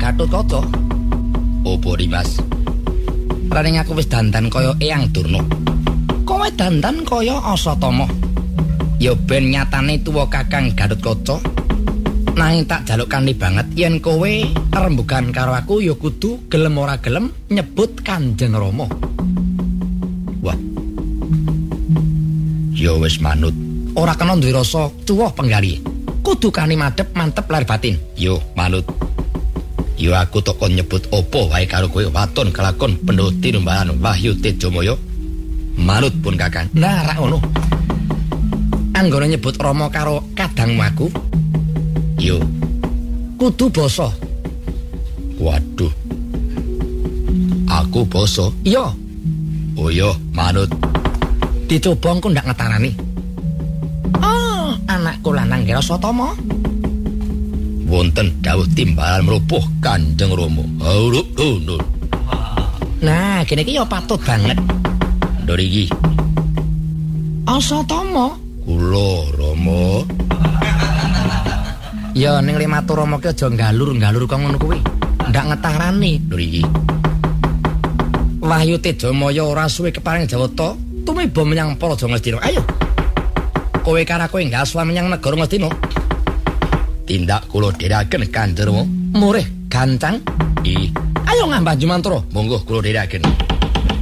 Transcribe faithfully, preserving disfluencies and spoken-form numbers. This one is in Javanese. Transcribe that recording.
Gatotkaca. Opo Dimas? Raning aku wis dandan kaya Eyang Durna. Kowe dandan kaya Asatama. Ya ben nyatane tuwa Kakang Gatotkaca. Nanging tak jalukane banget yen kowe rembugan karo aku ya kudu gelem ora gelem nyebut Kanjeng Rama. Wah. Ya wis manut. Ora kena duwe rasa tuwa penggali. Kudu kani madhep mantep lahir batin. Yo manut. Yo aku tok kon nyebut opo wae karo kowe waton kelakon Pendhawa Tinumbalan Wahyu Tejomaya. Manut pun Kakang. Nah ra ngono. Anggone nyebut Rama karo kadangmu aku. Yo, kudu basa. Waduh. Aku basa? Iya. Oh iya, manut. Dicoba engko ndak ngetarani. Oh, anakku lanang kira Asatama. Wonten dawuh timbalan mrupuh Kanjeng Rama. Hauru unul. Nah, kene iki ya patut banget. Ndor iki. Asatama? Kula Rama. Ya ning limatur Rama ki aja galur-galur kok ngono kuwi. Ndak ngetarani lho iki. Wahyu Tejomaya ora suwe keparing Jawata, tumiba menyang Praja Ngastina. Ayo. Kowe karo kowe ngaswa menyang negara Ngastina. Tindak kula dherekaken Kanjeng Rama. Murih gancang. I. Ayo ngambah jumantra. Monggo kula dherekaken.